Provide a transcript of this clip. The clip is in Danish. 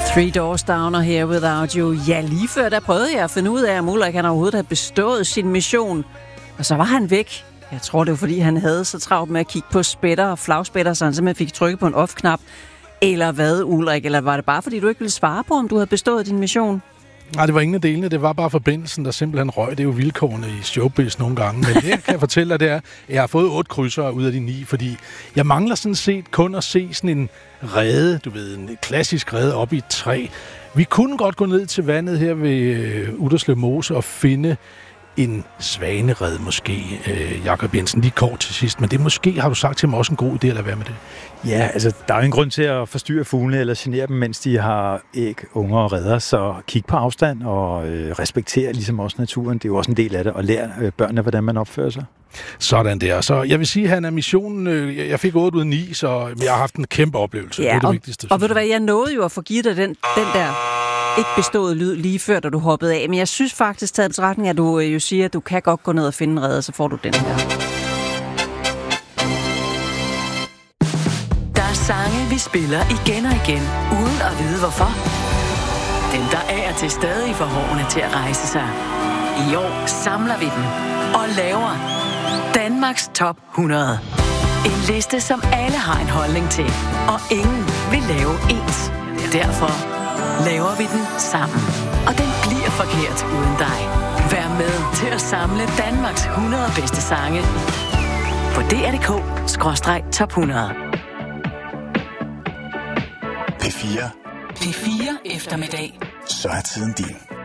Three Doors Down og Here Without You. Ja, lige før der prøvede jeg at finde ud af, om Ulrik han overhovedet havde bestået sin mission. Og så var han væk. Jeg tror, det var fordi, han havde så travlt med at kigge på spætter og flagspætter, så han simpelthen fik trykket på en off-knap. Eller hvad, Ulrik? Eller var det bare, fordi du ikke ville svare på, om du havde bestået din mission? Nej, det var ingen af delene. Det var bare forbindelsen, der simpelthen røg. Det er jo vilkårene i showbiz nogle gange. Men det, jeg kan fortælle dig, det er, at jeg har fået 8 krydsere ud af de 9, fordi jeg mangler sådan set kun at se sådan en rede, du ved, en klassisk rede op i et træ. Vi kunne godt gå ned til vandet her ved Utterslev Mose og finde en svanered måske, Jakob Jensen, lige kort til sidst. Men det måske, har du sagt til mig, også en god idé at lade være med det. Ja, altså, der er jo ingen grund til at forstyrre fuglene eller genere dem, mens de har æg, unger og redder. Så kig på afstand og respekter ligesom også naturen. Det er jo også en del af det, og lære børnene, hvordan man opfører sig. Sådan der. Så jeg vil sige, at han er missionen. Jeg fik 8 ud af 9, så jeg har haft en kæmpe oplevelse. Ja, det er det vigtigste. Og ved du hvad, jeg nåede jo at få givet dig den der ikke bestået lyd lige før, da du hoppede af. Men jeg synes faktisk, taget betragtning, at du jo siger, at du kan godt gå ned og finde en redde, så får du den her. Der er sange, vi spiller igen og igen, uden at vide hvorfor. Dem, der er til stadig får hårene til at rejse sig. I år samler vi dem og laver Danmarks Top 100. En liste, som alle har en holdning til, og ingen vil lave ens. Derfor laver vi den sammen. Og den bliver forkert uden dig. Vær med til at samle Danmarks 100 bedste sange på dr.dk/top 100. P4. P4 eftermiddag. Så er tiden din.